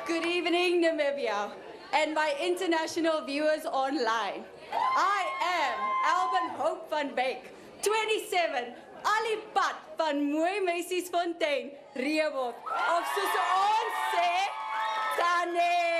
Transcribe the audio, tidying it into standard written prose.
Good evening, Namibia, and my international viewers online. I am Alban Hope van Beek, 27, Alipad van Mooi Meisiesfontein, Reebok, of soos ons sê, Tane.